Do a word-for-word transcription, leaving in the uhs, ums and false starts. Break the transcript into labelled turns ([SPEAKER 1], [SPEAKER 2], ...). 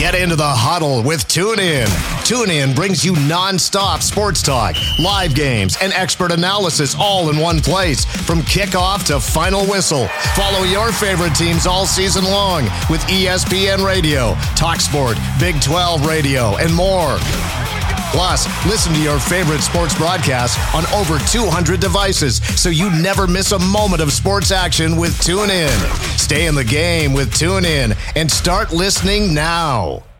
[SPEAKER 1] Get into the huddle with TuneIn. TuneIn brings you non-stop sports talk, live games, and expert analysis all in one place. From kickoff to final whistle. Follow your favorite teams all season long with E S P N Radio, TalkSport, Big twelve Radio, and more. Plus, listen to your favorite sports broadcasts on over two hundred devices so you never miss a moment of sports action with TuneIn. Stay in the game with TuneIn and start listening now.